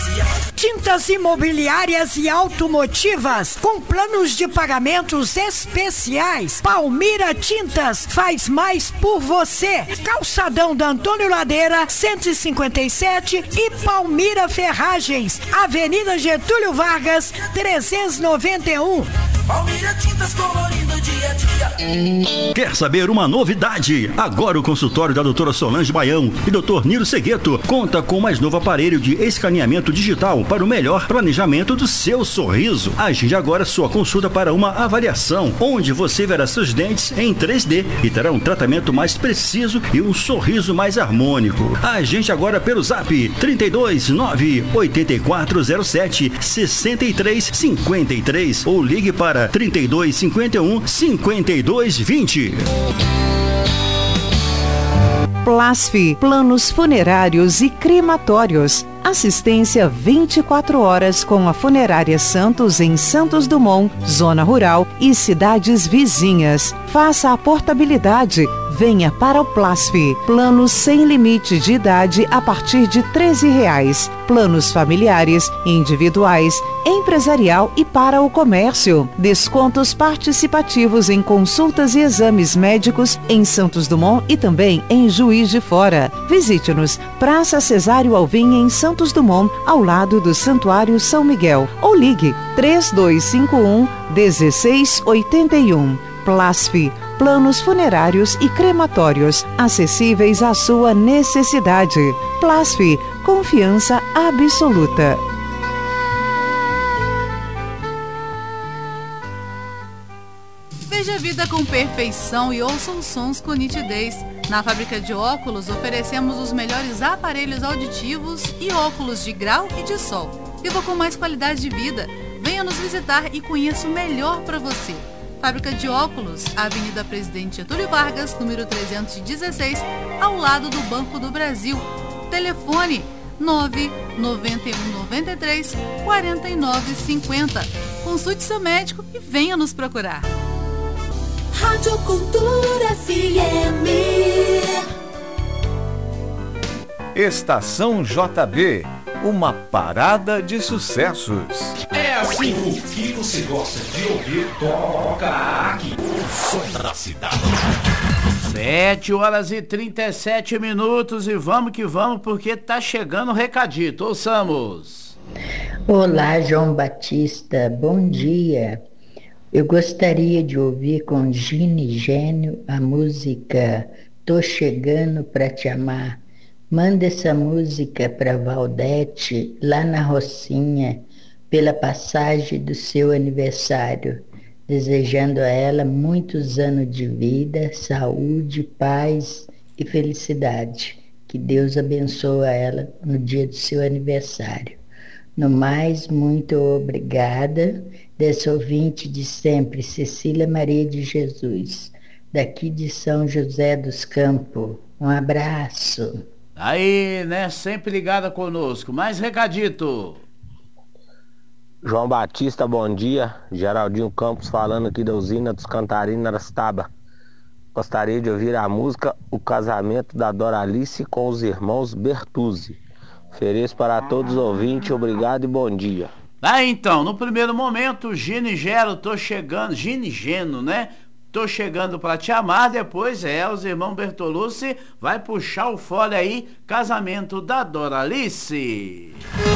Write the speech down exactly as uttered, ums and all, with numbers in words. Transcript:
Tintas imobiliárias e automotivas com planos de pagamentos especiais. Palmira Tintas faz mais por você. Calçadão da Antônio Ladeira, cento e cinquenta e sete e Palmira Ferragens, Avenida Getúlio Vargas, trezentos e noventa e um. Palmira Tintas colorindo dia a dia. Quer saber uma novidade? Agora o consultório da doutora Solange Baião e doutor Nilo Segueto conta com o mais novo aparelho de escaneamento digital para o melhor planejamento do seu sorriso. Agende agora sua consulta para uma avaliação, onde você verá seus dentes em três D e terá um tratamento mais preciso e um sorriso mais harmônico. Agende agora pelo zap trinta e dois, nove, oitenta e quatro zero sete, sessenta e três cinquenta e três ou ligue para trinta e dois, cinquenta e um, cinquenta e dois, vinte. Plasfi, planos funerários e crematórios. Assistência vinte e quatro horas com a Funerária Santos em Santos Dumont, zona rural e cidades vizinhas. Faça a portabilidade. Venha para o Plasfi. Planos sem limite de idade a partir de treze reais. Planos familiares, individuais, empresarial e para o comércio. Descontos participativos em consultas e exames médicos em Santos Dumont e também em Juiz de Fora. Visite-nos, Praça Cesário Alvim em Santos Dumont, ao lado do Santuário São Miguel. Ou ligue três dois cinco um, um seis oito um. Plasfi, planos funerários e crematórios, acessíveis à sua necessidade. Plasfi, confiança absoluta. Veja a vida com perfeição e ouça os sons com nitidez. Na Fábrica de Óculos oferecemos os melhores aparelhos auditivos e óculos de grau e de sol. Viva com mais qualidade de vida. Venha nos visitar e conheça o melhor para você. Fábrica de Óculos, Avenida Presidente Getúlio Vargas, número trezentos e dezesseis, ao lado do Banco do Brasil. Telefone nove nove um nove três quatro nove cinco zero. Consulte seu médico e venha nos procurar. Rádio Cultura F M. Estação J B, uma parada de sucessos. É assim o que você gosta de ouvir, toca aqui. O som da cidade. sete horas e trinta e sete minutos e vamos que vamos, porque tá chegando o recadito. Ouçamos. Olá, João Batista, bom dia. Eu gostaria de ouvir com Gine Gênio a música Tô Chegando Pra Te Amar. Manda essa música para Valdete, lá na Rocinha, pela passagem do seu aniversário, desejando a ela muitos anos de vida, saúde, paz e felicidade. Que Deus abençoe a ela no dia do seu aniversário. No mais, muito obrigada, dessa ouvinte de sempre, Cecília Maria de Jesus, daqui de São José dos Campos. Um abraço. Aí, né? Sempre ligada conosco. Mais recadito. João Batista, bom dia. Geraldinho Campos falando aqui da usina dos Cantarinos, Arastaba. Gostaria de ouvir a música O Casamento da Doralice com os irmãos Bertuzzi. Ofereço para todos os ouvintes, obrigado e bom dia. Ah, então, no primeiro momento, Gine Gero, tô chegando, Gine Geno, né? Tô chegando pra te amar. Depois é, os irmãos Bertolucci vai puxar o fole aí, Casamento da Doralice.